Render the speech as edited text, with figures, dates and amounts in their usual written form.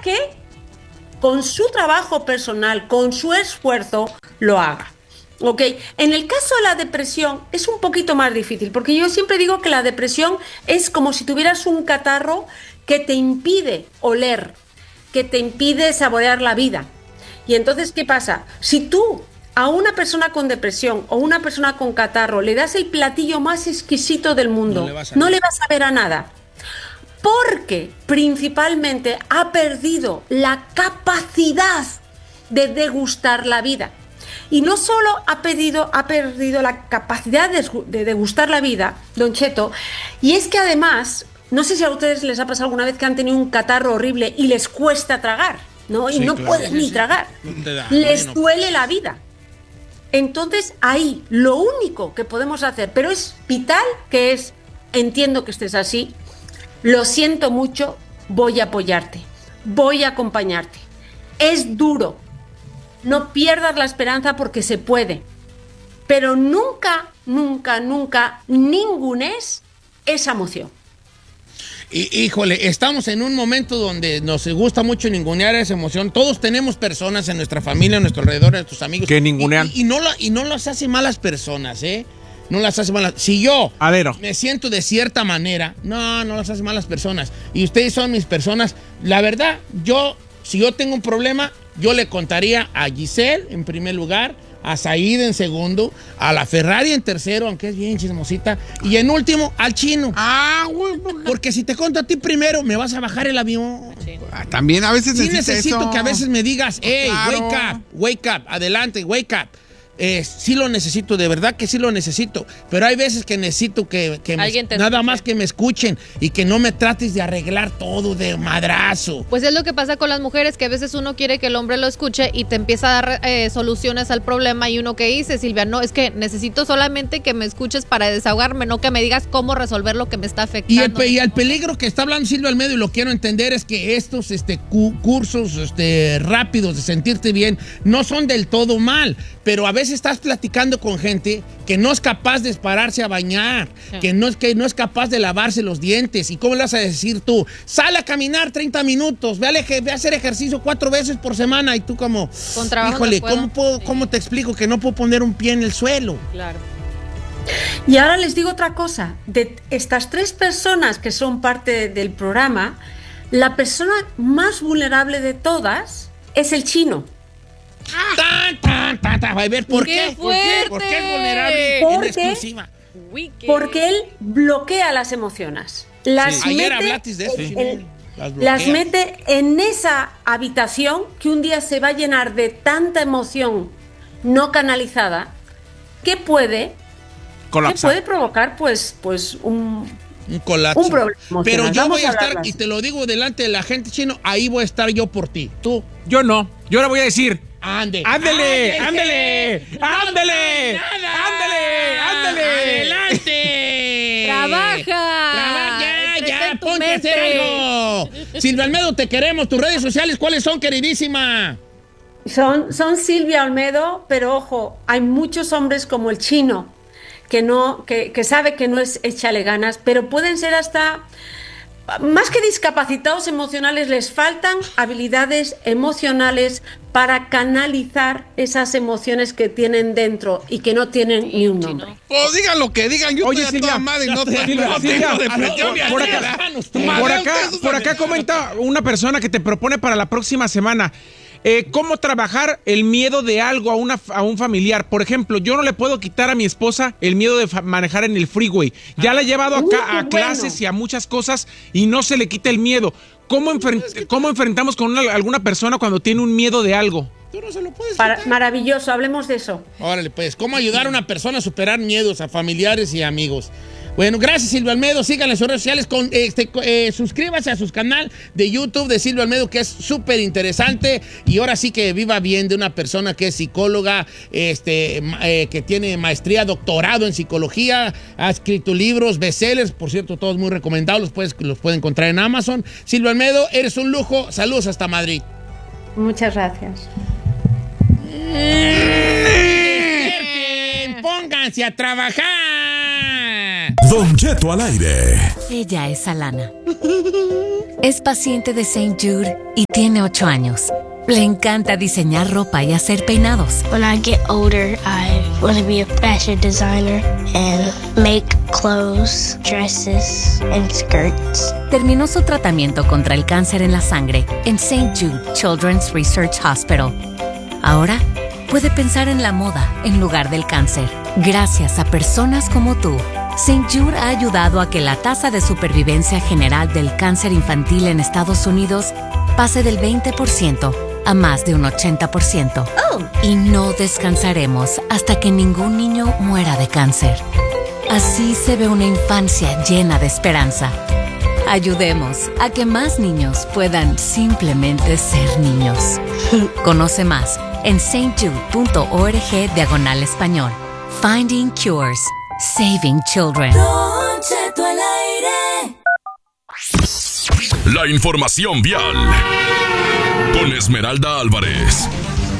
que con su trabajo personal, con su esfuerzo, lo haga. ¿Ok? En el caso de la depresión es un poquito más difícil, porque yo siempre digo que la depresión es como si tuvieras un catarro que te impide oler, que te impide saborear la vida. Y entonces, ¿qué pasa? Si tú a una persona con depresión o una persona con catarro le das el platillo más exquisito del mundo, no le vas a ver a nada. Porque principalmente ha perdido la capacidad de degustar la vida. Y no solo ha perdido la capacidad de degustar la vida, Don Cheto, y es que además, no sé si a ustedes les ha pasado alguna vez que han tenido un catarro horrible y les cuesta tragar, ¿no? Y no pueden ni tragar. Les duele la vida. Entonces, ahí lo único que podemos hacer, pero es vital, que es, entiendo que estés así, lo siento mucho, voy a apoyarte, voy a acompañarte. Es duro, no pierdas la esperanza porque se puede, pero nunca, nunca, nunca ningunes esa emoción. Híjole, estamos en un momento donde nos gusta mucho ningunear esa emoción. Todos tenemos personas en nuestra familia, en nuestro alrededor, en nuestros amigos que ningunean. Y no las hace malas personas, ¿eh? No las hace malas. Si yo me siento de cierta manera, no las hace malas personas. Y ustedes son mis personas. La verdad, si yo tengo un problema, yo le contaría a Giselle en primer lugar, a Said en segundo, a la Ferrari en tercero, aunque es bien chismosita, y en último, al chino. Güey. Porque si te cuento a ti primero, me vas a bajar el avión. Sí. También a veces necesito eso. Que a veces me digas, hey, claro. wake up, adelante, wake up. Sí lo necesito, de verdad que sí lo necesito, pero hay veces que necesito que nada más que me escuchen y que no me trates de arreglar todo de madrazo. Pues es lo que pasa con las mujeres, que a veces uno quiere que el hombre lo escuche y te empieza a dar soluciones al problema, y uno que dice, Silvia, no, es que necesito solamente que me escuches para desahogarme, no que me digas cómo resolver lo que me está afectando. Y el peligro que está hablando Silvia Almedo, y lo quiero entender, es que estos cursos rápidos de sentirte bien no son del todo mal, pero a veces estás platicando con gente que no es capaz de pararse a bañar, que no es capaz de lavarse los dientes. ¿Y cómo le vas a decir tú? Sale a caminar 30 minutos, ve a hacer ejercicio 4 veces por semana, y tú como, híjole, ¿cómo te explico que no puedo poner un pie en el suelo? Claro. Y ahora les digo otra cosa. De estas 3 personas que son parte del programa, la persona más vulnerable de todas es el chino. A ver, ¿por qué? ¿Por qué es vulnerable en exclusiva? Porque él bloquea las emociones. Ayer hablaste de eso. Las mete en esa habitación que un día se va a llenar de tanta emoción no canalizada que puede provocar pues un colapso. Un problema emocional. Pero yo voy a estar, y te lo digo delante de la gente, chino, ahí voy a estar yo por ti. Tú. Yo no. Yo le voy a decir, ándele. ¡Adelante! ¡Trabaja! Ya, ponte a hacer algo. Silvia Almedo, te queremos. Tus redes sociales, ¿cuáles son, queridísima? Son Silvia Almedo, pero ojo, hay muchos hombres como el chino que sabe que no es échale ganas, pero pueden ser hasta más que discapacitados emocionales, les faltan habilidades emocionales para canalizar esas emociones que tienen dentro y que no tienen ni un nombre. Pues digan lo que digan, yo estoy a toda madre, no tengo depresión. Por acá comenta una persona que te propone para la próxima semana. ¿Cómo trabajar el miedo de algo a un familiar? Por ejemplo, yo no le puedo quitar a mi esposa el miedo de manejar en el freeway. Ya la he llevado acá a clases y a muchas cosas y no se le quita el miedo. ¿Cómo enfrentamos con alguna persona cuando tiene un miedo de algo? Tú no se lo puedes quitar. Maravilloso, hablemos de eso. Órale, pues, ¿cómo ayudar a una persona a superar miedos a familiares y amigos? Bueno, gracias, Silvia Almedo. Síganle en sus redes sociales. Suscríbase a su canal de YouTube de Silvia Almedo, que es súper interesante. Y ahora sí que viva bien de una persona que es psicóloga, que tiene maestría, doctorado en psicología, ha escrito libros, bestsellers, por cierto, todos muy recomendados. Los pueden encontrar en Amazon. Silvia Almedo, eres un lujo. Saludos hasta Madrid. Muchas gracias. ¡Pónganse a trabajar! Don Cheto al aire. Ella es Alana. Es paciente de St. Jude y tiene 8 años. Le encanta diseñar ropa y hacer peinados. When I get older, I want to be a fashion designer and make clothes, dresses, and skirts. Terminó su tratamiento contra el cáncer en la sangre en St. Jude Children's Research Hospital. Ahora puede pensar en la moda en lugar del cáncer. Gracias a personas como tú, St. Jude ha ayudado a que la tasa de supervivencia general del cáncer infantil en Estados Unidos pase del 20% a más de un 80%. Y no descansaremos hasta que ningún niño muera de cáncer. Así se ve una infancia llena de esperanza. Ayudemos a que más niños puedan simplemente ser niños. Conoce más en stjude.org/español. Finding Cures. Saving Children. La información vial con Esmeralda Álvarez.